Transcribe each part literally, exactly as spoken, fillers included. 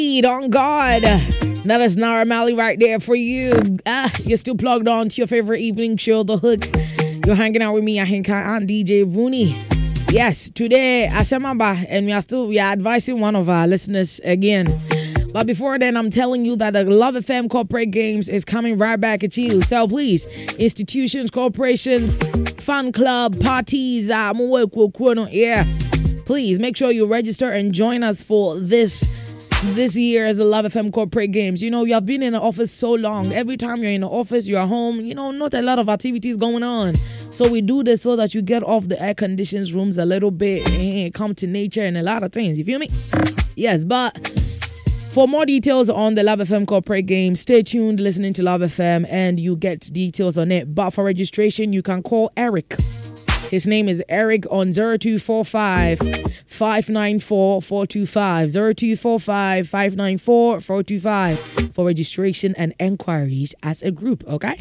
On God. That is Naira Marley right there for you. Ah, you're still plugged on to your favorite evening show, The Hook. You're hanging out with me, Ahinka and D J Rooney. Yes, today, Asemaba, and we are still we are advising one of our listeners again. But before then, I'm telling you that the Love F M Corporate Games is coming right back at you. So please, institutions, corporations, fan club, parties, uh, yeah. Please make sure you register and join us for this this year's Love F M Corporate Games. You know, you have been in the office so long. Every time you're in the office, you're home, you know, not a lot of activities going on. So we do this so that you get off the air conditioned rooms a little bit and come to nature and a lot of things. You feel me? Yes, but for more details on the Love F M Corporate Games, stay tuned, listening to Love F M, and you get details on it. But for registration, you can call Eric. His name is Eric on zero two four five, five nine four, four two five. zero two four five, five nine four, four two five for registration and enquiries as a group, okay?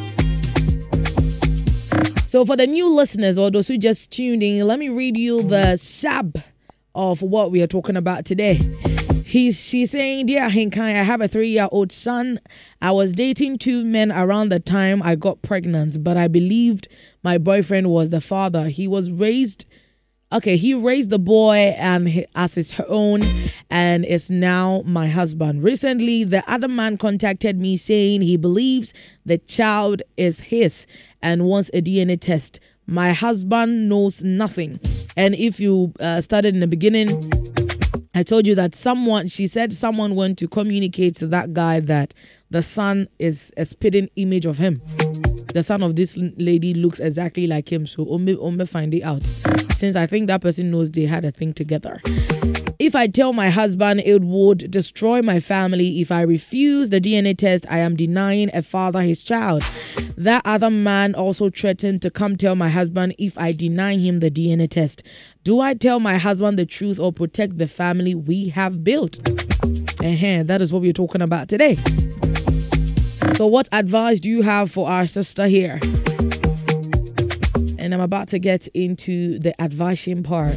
So for the new listeners or those who just tuned in, let me read you the sub of what we are talking about today. He's, she's saying, Dear Hinkai, I have a three-year-old son. I was dating two men around the time I got pregnant, but I believed my boyfriend was the father. He was raised, okay, he raised the boy and he, as his own and is now my husband. Recently, the other man contacted me saying he believes the child is his and wants a D N A test. My husband knows nothing. And if you uh, started in the beginning, I told you that someone, she said someone went to communicate to that guy that the son is a spitting image of him. The son of this lady looks exactly like him. So Ombe, Ombe find it out. Since I think that person knows they had a thing together. If I tell my husband, it would destroy my family. If I refuse the D N A test, I am denying a father his child. That other man also threatened to come tell my husband if I deny him the D N A test. Do I tell my husband the truth or protect the family we have built? Uh-huh, that is what we're talking about today. So what advice do you have for our sister here? And I'm about to get into the advising part.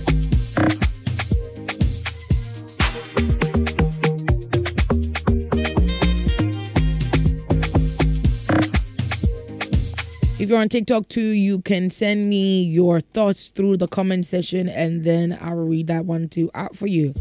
If you're on TikTok too, you can send me your thoughts through the comment section and then I will read that one too out for you.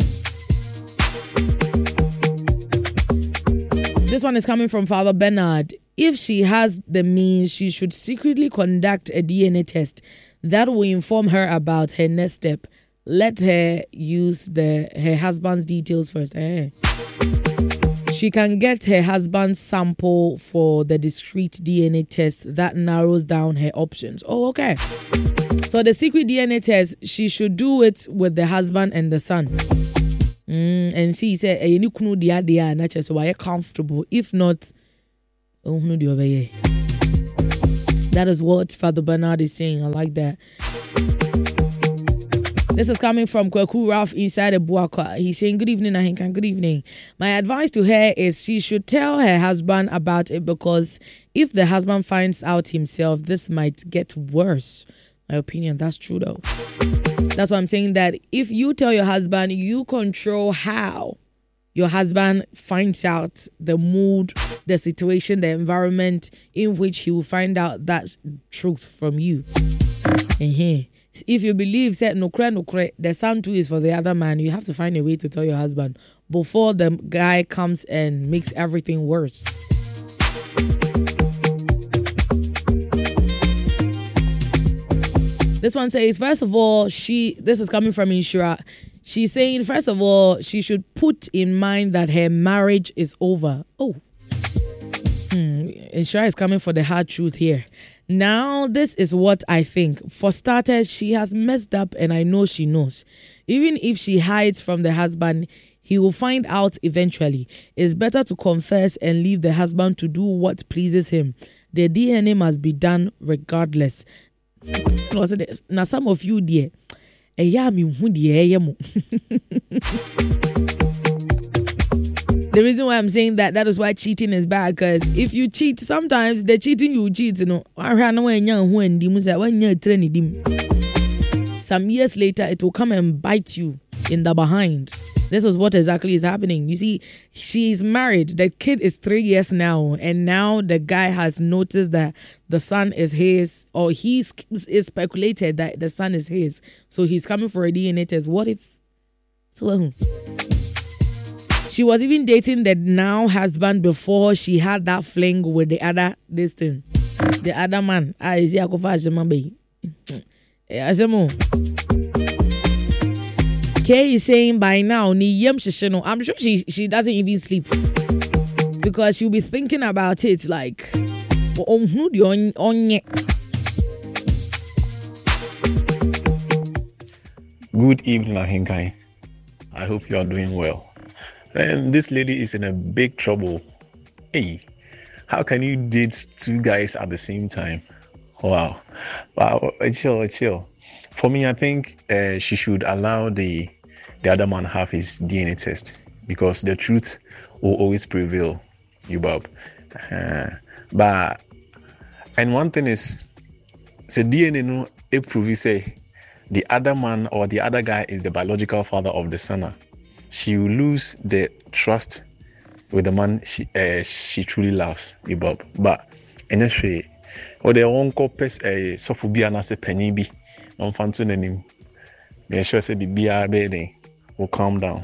This one is coming from Father Bernard. If she has the means, she should secretly conduct a D N A test. That will inform her about her next step. Let her use the her husband's details first. Eh? She can get her husband's sample for the discrete D N A test that narrows down her options. Oh, okay. So the secret D N A test, she should do it with the husband and the son. Mm, and she said, "You need to know the idea, and that's so why you're comfortable. If not, oh no, the over here." That is what Father Bernard is saying. I like that. This is coming from Kweku Ralph inside the Buakwa. He's saying, good evening, Ahinka. Good evening. My advice to her is she should tell her husband about it because if the husband finds out himself, this might get worse. My opinion, that's true though. That's why I'm saying that if you tell your husband, you control how your husband finds out the mood, the situation, the environment in which he will find out that truth from you. Uh-huh. If you believe that no cry, no cry, the son too is for the other man, you have to find a way to tell your husband before the guy comes and makes everything worse. This one says, first of all, she, this is coming from Inshira. She's saying, first of all, she should put in mind that her marriage is over. Oh, hmm. Inshira is coming for the hard truth here. Now, this is what I think. For starters, she has messed up and I know she knows. Even if she hides from the husband, he will find out eventually. It's better to confess and leave the husband to do what pleases him. The D N A must be done regardless. Now, some of you, dear, the reason why I'm saying that, that is why cheating is bad. Because if you cheat, sometimes the cheating you cheat, you know, some years later, it will come and bite you in the behind. This is what exactly is happening. You see, she's married. The kid is three years now. And now the guy has noticed that the son is his, or he's is speculated that the son is his. So he's coming for a D N A test. What if? So she was even dating the now husband before she had that fling with the other, this thing. The other man. Ah, is he a baby? Kay is saying by now, I'm sure she she doesn't even sleep because she'll be thinking about it like, good evening, Ahinkai. I hope you are doing well. And this lady is in a big trouble. Hey, how can you date two guys at the same time? Wow. Wow. Chill, chill. For me, I think uh, she should allow the the other man have his D N A test because the truth will always prevail, you Bob. Uh, but and one thing is, the D N A no it proves say the other man or the other guy is the biological father of the son. She will lose the trust with the man she uh, she truly loves, you Bob. But initially, or the one copes a sophobia na se penny bi. On fanto nanim. Make sure say bibia be will calm down.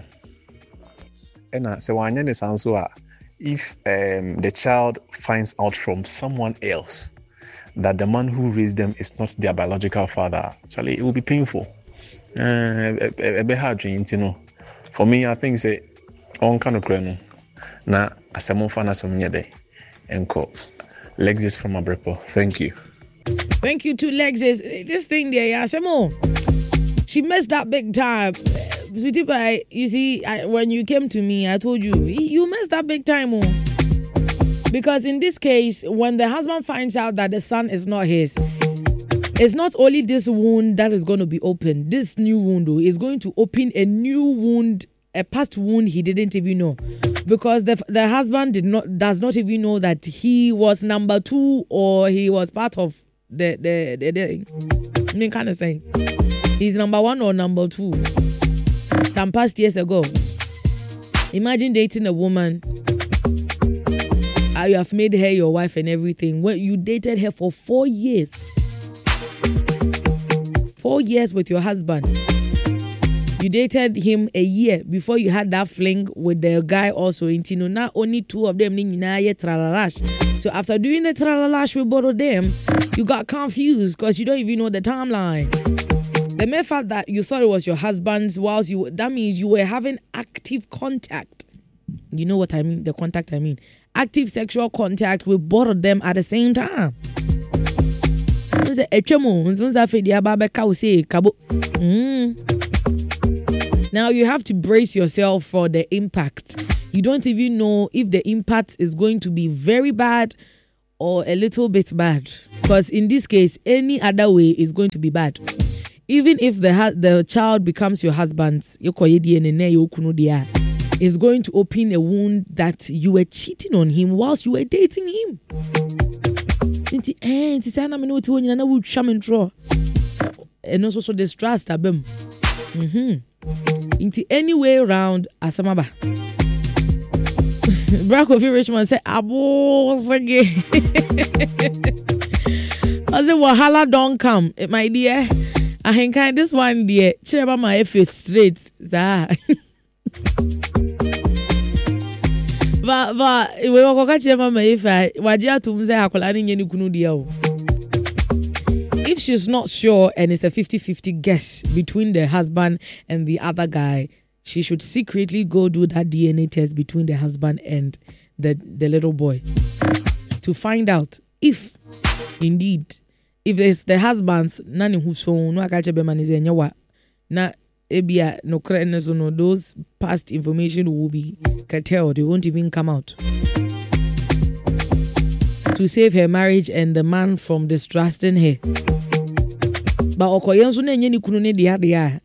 And uh, so one is also if um, the child finds out from someone else that the man who raised them is not their biological father, actually it will be painful. Uh, a bit hard to know. For me, I think say on kind of crano. Na asemo fana somnyede. Enko. Lexis from Abrepo. Thank you. Thank you to Lexis. This thing there, yeah, Samo. She messed up big time. Sweetie pie, you see, I, when you came to me, I told you, you messed up big time. Oh. Because in this case, when the husband finds out that the son is not his, it's not only this wound that is going to be opened. This new wound though, is going to open a new wound, a past wound he didn't even know. Because the the husband did not does not even know that he was number two or he was part of the the the, the I mean, kind of saying he's number one or number two. Some past years ago, imagine dating a woman. Uh, you have made her your wife and everything. When you dated her for four years, four years with your husband. You dated him a year before you had that fling with the guy also in Tino. Not only two of them, so after doing the tralalash with both of them, you got confused because you don't even know the timeline. The mere fact that you thought it was your husband's whilst you, that means you were having active contact. You know what I mean? The contact I mean. Active sexual contact with both of them at the same time. Mm. Now you have to brace yourself for the impact. You don't even know if the impact is going to be very bad or a little bit bad. Because in this case, any other way is going to be bad. Even if the ha- the child becomes your husband's, it's going to open a wound that you were cheating on him whilst you were dating him. And also so distrust abem. Mhm. Into any way around asamaba. Brack of Richmond say abo sage. I say wahala don't come, my dear. I think this one dear. Chireba my face straight. Za. But but we go catch chireba my face. Wajia tumze hakola ni nyeni kunu dia o. If she's not sure and it's a fifty-fifty guess between the husband and the other guy, she should secretly go do that D N A test between the husband and the, the little boy to find out if indeed, if it's the husband's nani who's phone, no akache man is enyawa na ebia no kreness no those past information will be curtailed. They won't even come out. To save her marriage and the man from distrusting her. But okoyenso na enye ni kunu ne dia dia.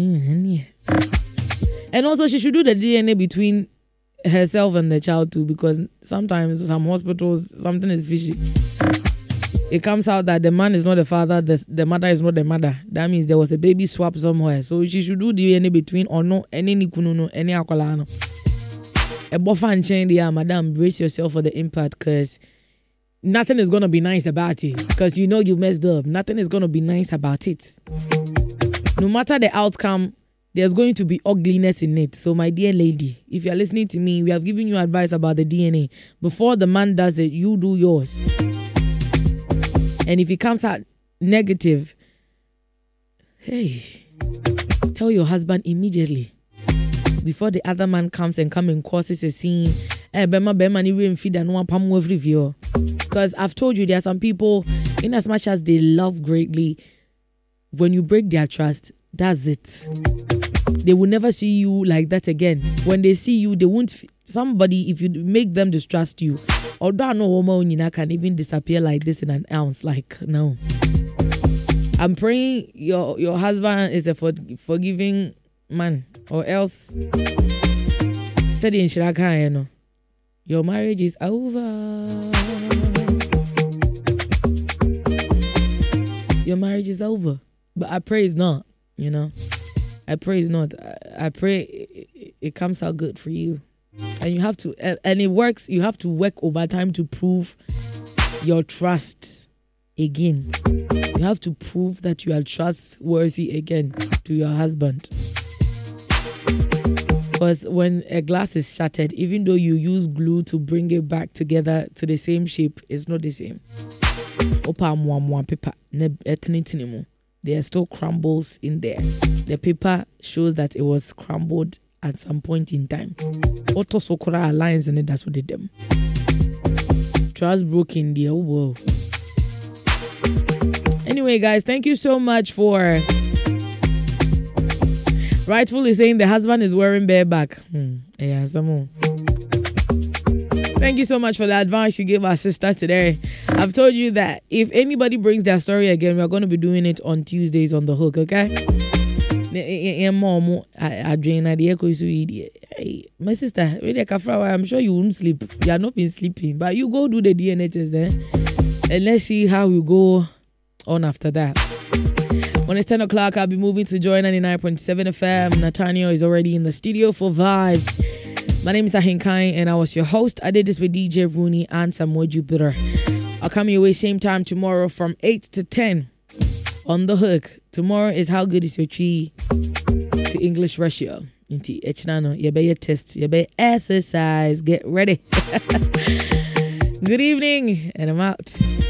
And also she should do the D N A between herself and the child too, because sometimes some hospitals something is fishy. it comes out that the man is not the father, the, the mother is not the mother. That means there was a baby swap somewhere. So she should do D N A between or no, any nikuno, any akolano. A bofan chain there, madam, brace yourself for the impact because nothing is going to be nice about it. Because you know you messed up. Nothing is going to be nice about it. No matter the outcome, there's going to be ugliness in it. So my dear lady, if you're listening to me, we have given you advice about the D N A. Before the man does it, you do yours. And if it comes out negative, hey, tell your husband immediately. Before the other man comes and come and causes a scene. Because I've told you there are some people, in as much as they love greatly, when you break their trust, that's it. They will never see you like that again. When they see you, they won't. Somebody, if you make them distrust you, although no woman can even disappear like this in an ounce. Like, no. I'm praying your your husband is a for, forgiving man, or else said in Shiraka, you know, your marriage is over. Your marriage is over. But I pray it's not, you know. I pray it's not. I, I pray it, it comes out good for you. And you have to, and it works, you have to work over time to prove your trust again. You have to prove that you are trustworthy again to your husband. Because when a glass is shattered, even though you use glue to bring it back together to the same shape, it's not the same. There are still crumbles in there. The paper shows that it was crumbled at some point in time. Auto Sokora Alliance and that's what they did. Trust broken there. Whoa. Anyway, guys, thank you so much for rightfully saying the husband is wearing bareback. Hmm. Yeah, some Thank you so much for the advice you gave our sister today. I've told you that if anybody brings their story again, we're going to be doing it on Tuesdays on The Hook, okay? My sister, I'm sure you won't sleep. You have not been sleeping, but you go do the D N A test then, and let's see how we go on after that. When it's ten o'clock, I'll be moving to Joy ninety-nine point seven F M. Nathaniel is already in the studio for Vibes. My name is Ahinkai, and I was your host. I did this with D J Rooney and Samuel Jupiter. I'll come your way same time tomorrow from eight to ten on The Hook. Tomorrow is How Good Is Your Tree to English ratio. Inti echnano, you better test, you better exercise, get ready. Good evening, and I'm out.